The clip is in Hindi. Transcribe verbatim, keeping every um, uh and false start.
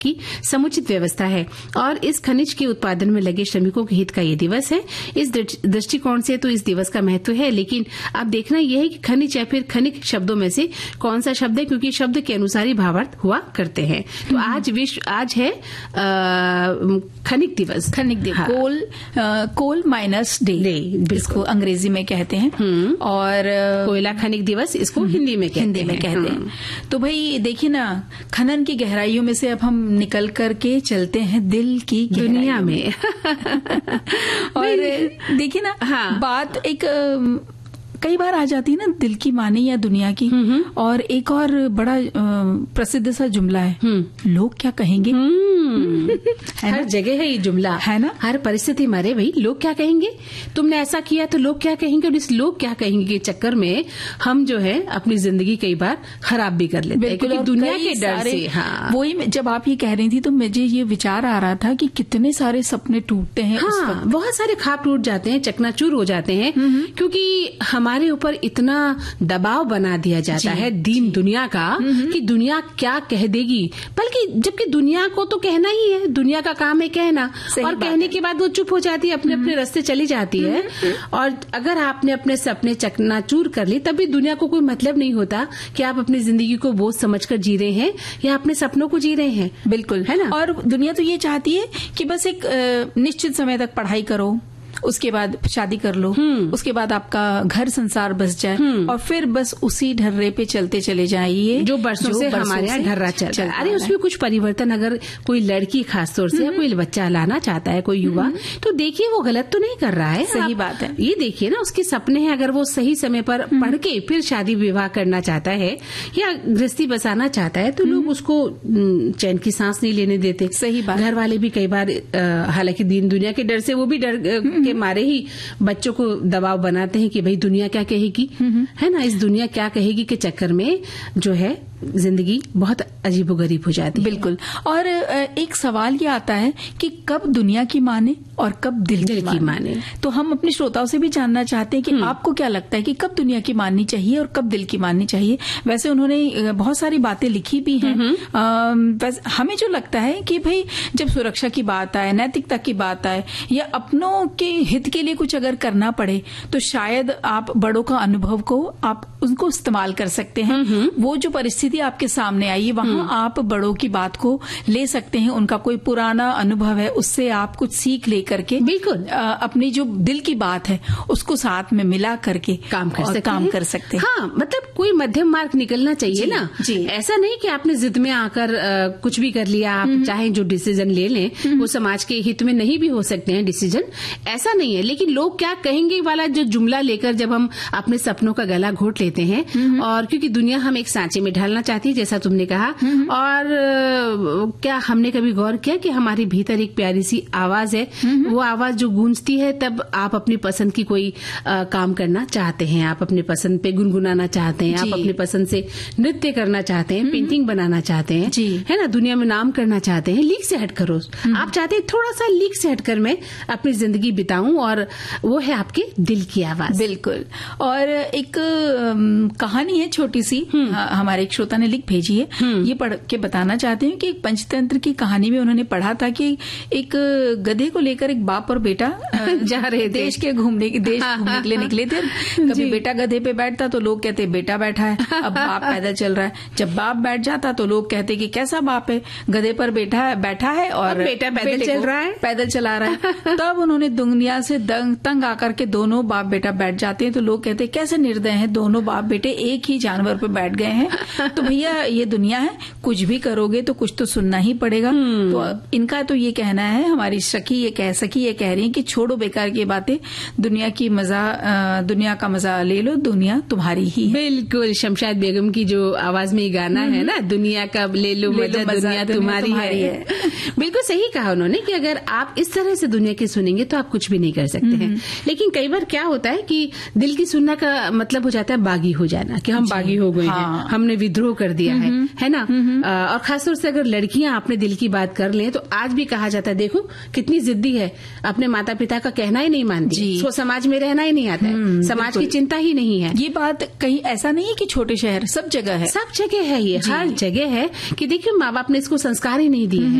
की समुचित व्यवस्था है और इस खनिज के उत्पादन में लगे श्रमिकों के हित का ये दिवस है। इस दृष्टिकोण से तो इस दिवस का महत्व है, लेकिन अब देखना यह है कि खनिज या फिर खनिज शब्दों में से कौन सा शब्द है, क्योंकि शब्द के अनुसार ही भावार्थ हुआ करते हैं। तो आज विश्व आज है खनिज दिवस। खनिज दिवस, हाँ। कोल कोल माइनस डे, इसको अंग्रेजी में कहते हैं, और कोयला खनिज दिवस इसको हिंदी में कहते हिंदी हैं। में कहते हैं। तो भाई देखिए ना, खनन की गहराइयों में से अब हम निकल करके चलते हैं दिल की दुनिया में। और देखिए ना, हाँ। बात एक कई बार आ जाती है ना दिल की माने या दुनिया की, और एक और बड़ा प्रसिद्ध सा जुमला है, लोग क्या कहेंगे। हर जगह है ये जुमला, है ना, हर परिस्थिति मारे भाई लोग क्या कहेंगे, तुमने ऐसा किया तो लोग क्या कहेंगे, और इस लोग क्या कहेंगे के चक्कर में हम जो है अपनी जिंदगी कई बार खराब भी कर लेते हैं, क्योंकि दुनिया के डर से। हाँ। वही जब आप ये कह रही थी तो मुझे ये विचार आ रहा था कि कितने सारे सपने टूटते हैं। हाँ, बहुत सारे ख्वाब टूट जाते हैं, चकनाचूर हो जाते हैं, क्योंकि हमारे ऊपर इतना दबाव बना दिया जाता है दीन दुनिया का कि दुनिया क्या कह देगी, बल्कि जबकि दुनिया को तो कहना ही है, दुनिया का काम है कहना, और कहने के बाद वो चुप हो जाती है, अपने अपने रास्ते चली जाती है। और अगर आपने अपने सपने चकनाचूर कर लिए तब भी दुनिया को कोई मतलब नहीं होता कि आप अपनी जिंदगी को बोझ समझकर जी रहे हैं या अपने सपनों को जी रहे हैं। बिल्कुल, है ना। और दुनिया तो ये चाहती है कि बस एक निश्चित समय तक पढ़ाई करो, उसके बाद शादी कर लो, उसके बाद आपका घर संसार बस जाए, और फिर बस उसी ढर्रे पे चलते चले जाइए जो बरसों से हमारे यहाँ ढर्रा चल रहा है। अरे उसमें कुछ परिवर्तन, अगर कोई लड़की खासतौर से या कोई बच्चा लाना चाहता है, कोई युवा, तो देखिए वो गलत तो नहीं कर रहा है। सही बात है। ये देखिए ना, उसके सपने हैं, अगर वो सही समय पर पढ़ के फिर शादी विवाह करना चाहता है या गृहस्थी बसाना चाहता है, तो लोग उसको चैन की सांस नहीं लेने देते। सही बात। घर वाले भी कई बार, हालांकि दीन दुनिया के डर से वो भी डर के मारे ही बच्चों को दबाव बनाते हैं कि भाई दुनिया क्या कहेगी, है ना, इस दुनिया क्या कहेगी के चक्कर में जो है जिंदगी बहुत अजीबोगरीब हो जाती है। बिल्कुल। और एक सवाल ये आता है कि कब दुनिया की माने और कब दिल, दिल की, माने। माने तो हम अपने श्रोताओं से भी जानना चाहते हैं कि आपको क्या लगता है कि कब दुनिया की माननी चाहिए और कब दिल की माननी चाहिए। वैसे उन्होंने बहुत सारी बातें लिखी भी हैं। वैसे हमें जो लगता है कि भाई जब सुरक्षा की बात आए, नैतिकता की बात आए, या अपनों के हित के लिए कुछ अगर करना पड़े, तो शायद आप बड़ों का अनुभव को आप उनको इस्तेमाल कर सकते हैं। वो जो परिस्थिति आपके सामने आई है, वहां आप बड़ों की बात को ले सकते हैं, उनका कोई पुराना अनुभव है उससे आप कुछ सीख ले करके, बिल्कुल अपनी जो दिल की बात है उसको साथ में मिला करके काम कर सकते काम कर सकते हैं। हाँ, मतलब कोई मध्यम मार्ग निकलना चाहिए ना जी। ऐसा नहीं कि आपने जिद में आकर आ, कुछ भी कर लिया, आप चाहे जो डिसीजन ले लें वो समाज के हित में नहीं भी हो सकते हैं डिसीजन, ऐसा नहीं है। लेकिन लोग क्या कहेंगे वाला जो जुमला लेकर जब हम अपने सपनों का गला घोट लेते हैं, और क्योंकि दुनिया हम एक सांचे में ढालना चाहती है, जैसा तुमने कहा, और क्या हमने कभी गौर किया कि हमारे भीतर एक प्यारी सी आवाज है, वो आवाज जो गूंजती है तब आप अपनी पसंद की कोई आ, काम करना चाहते हैं, आप अपने पसंद पे गुनगुनाना चाहते हैं, आप अपनी पसंद से नृत्य करना चाहते हैं, पेंटिंग बनाना चाहते हैं, है ना, दुनिया में नाम करना चाहते हैं, लीक से हट करो, आप चाहते हैं थोड़ा सा लीक से हटकर मैं अपनी जिंदगी बिताऊं, और वो है आपके दिल की आवाज। बिल्कुल। और एक कहानी है छोटी सी, हमारे एक श्रोता ने लिख भेजी है, ये पढ़ के बताना चाहते हैं कि एक पंचतंत्र की कहानी में उन्होंने पढ़ा था कि एक गधे को लेकर एक बाप और बेटा जा रहे देश के घूमने के देश घूमने के लिए निकले थे। कभी बेटा गधे पे बैठता तो लोग कहते बेटा बैठा है, अब बाप पैदल चल रहा है। जब बाप बैठ जाता तो लोग कहते कि कैसा बाप है, गधे पर बैठा बैठा है और बेटा पैदल चल रहा है, पैदल चला रहा है। तब उन्होंने दुनिया से तंग आकर के दोनों बाप बेटा बैठ जाते हैं, तो लोग कहते कैसे निर्दय हैं, दोनों बाप बेटे एक ही जानवर पे बैठ गए हैं। तो भैया ये दुनिया है, कुछ भी करोगे तो कुछ तो सुनना ही पड़ेगा। तो इनका तो ये कहना है, हमारी सखी ये कह सकी ये कह रही है कि छोड़ो बेकार की बातें, दुनिया की मजा दुनिया का मजा ले लो, दुनिया तुम्हारी ही है। बिल्कुल, शमशाद बेगम की जो आवाज में गाना है ना, दुनिया का ले लो मजा, दुनिया, दुनिया तुम्हारी, तुम्हारी है, है। बिल्कुल सही कहा उन्होंने कि अगर आप इस तरह से दुनिया की सुनेंगे तो आप कुछ भी नहीं कर सकते हैं। लेकिन कई बार क्या होता है कि दिल की सुनना का मतलब हो जाता है बागी हो जाना, कि हम बागी हो गए हैं, हमने विद्रोह ग्रो कर दिया है, है ना। और खासतौर से अगर लड़कियां अपने दिल की बात कर लें तो आज भी कहा जाता है देखो कितनी जिद्दी है, अपने माता पिता का कहना ही नहीं मानती, उसको समाज में रहना ही नहीं आता है, समाज की चिंता ही नहीं है। ये बात कहीं ऐसा नहीं है कि छोटे शहर, सब जगह है, सब जगह है, ये हर जगह है कि देखिए माँ बाप ने इसको संस्कार ही नहीं दिए हैं।